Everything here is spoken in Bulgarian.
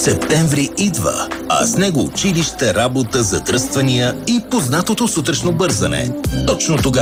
Септември идва, а с него училище, работа, задръствания и познатото сутрешно бързане. Точно тогава